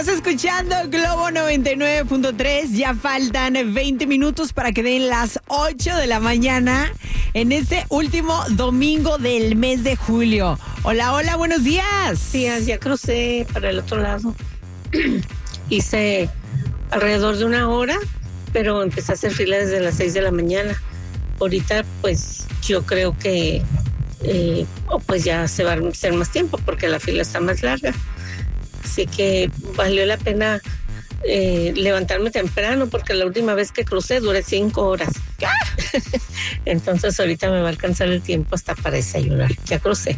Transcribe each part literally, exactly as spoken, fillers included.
Estás escuchando Globo noventa y nueve punto tres. Ya faltan veinte minutos para que den las ocho de la mañana en este último domingo del mes de julio. Hola, hola, buenos días. Días, ya crucé para el otro lado. Hice alrededor de una hora, pero empecé a hacer fila desde las seis de la mañana. Ahorita, pues, yo creo que eh, pues ya se va a hacer más tiempo porque la fila está más larga. Así que valió la pena eh, levantarme temprano porque la última vez que crucé duré cinco horas. Entonces ahorita me va a alcanzar el tiempo hasta para desayunar. Ya crucé.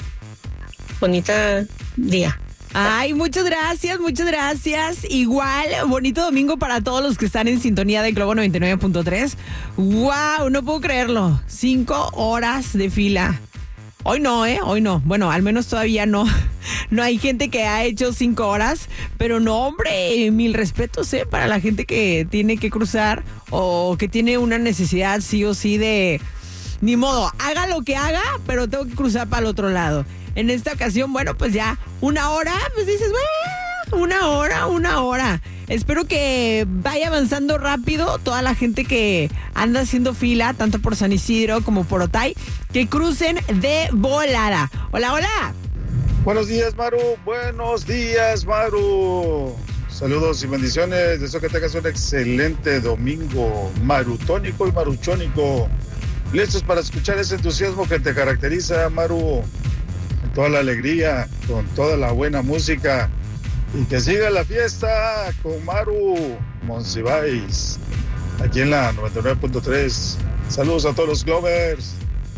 Bonita día. Ay, muchas gracias, muchas gracias. Igual, bonito domingo para todos los que están en sintonía de Globo noventa y nueve punto tres. ¡Wow! No puedo creerlo. Cinco horas de fila. Hoy no, ¿eh? Hoy no. Bueno, al menos todavía no. No hay gente que ha hecho cinco horas, pero no, hombre, mil respetos, ¿eh? Para la gente que tiene que cruzar o que tiene una necesidad sí o sí de... Ni modo, haga lo que haga, pero tengo que cruzar para el otro lado. En esta ocasión, bueno, pues ya una hora, pues dices, bueno, una hora, una hora. Espero que vaya avanzando rápido toda la gente que anda haciendo fila, tanto por San Isidro como por Otay, que crucen de volada. Hola, hola. Buenos días, Maru. Buenos días, Maru. Saludos y bendiciones. Deseo que tengas un excelente domingo marutónico y maruchónico. Listos para escuchar ese entusiasmo que te caracteriza, Maru. Con toda la alegría, con toda la buena música. Y que siga la fiesta con Maru Monsiváis, aquí en la noventa y nueve punto tres. Saludos a todos los Glovers.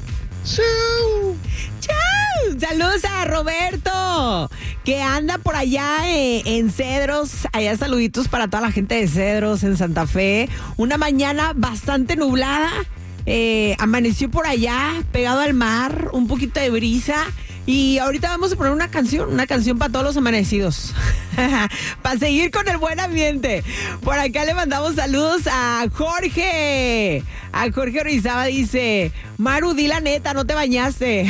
¡Chau! ¡Chau! Saludos a Roberto, que anda por allá eh, en Cedros. Allá saluditos para toda la gente de Cedros, en Santa Fe. Una mañana bastante nublada. Eh, amaneció por allá, pegado al mar, un poquito de brisa. Y ahorita vamos a poner una canción, una canción para todos los amanecidos. Para seguir con el buen ambiente. Por acá le mandamos saludos a Jorge. A Jorge Orizaba dice, Maru, di la neta, no te bañaste.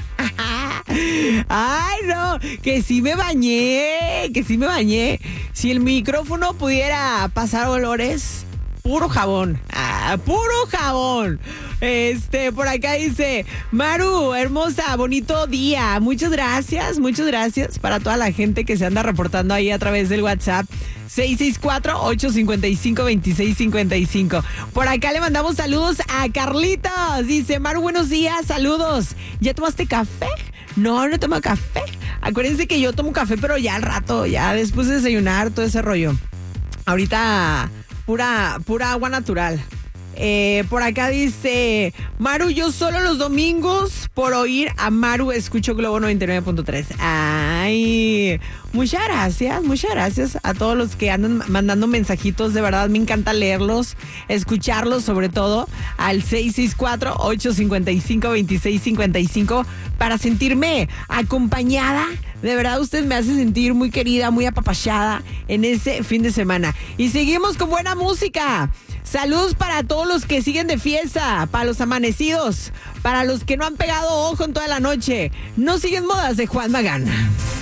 Ay, no, que sí me bañé, que sí me bañé. Si el micrófono pudiera pasar olores, puro jabón, ah, puro jabón. Este, por acá dice, Maru, hermosa, bonito día. Muchas gracias, muchas gracias para toda la gente que se anda reportando ahí a través del WhatsApp seis seis cuatro, ocho cinco cinco, dos seis cinco cinco. Por acá le mandamos saludos a Carlitos. Dice, Maru, buenos días, saludos. ¿Ya tomaste café? No, no tomo café. Acuérdense que yo tomo café, pero ya al rato, ya después de desayunar, todo ese rollo. Ahorita, pura, pura agua natural. Eh, por acá dice, Maru, yo solo los domingos por oír a Maru escucho Globo noventa y nueve punto tres. Ay, muchas gracias, muchas gracias a todos los que andan mandando mensajitos. De verdad me encanta leerlos, escucharlos, sobre todo al seis seis cuatro, ocho cinco cinco, dos seis cinco cinco para sentirme acompañada. De verdad, usted me hace sentir muy querida, muy apapachada en ese fin de semana. Y seguimos con buena música. Saludos para todos los que siguen de fiesta, para los amanecidos, para los que no han pegado ojo en toda la noche. No siguen modas de Juan Magán.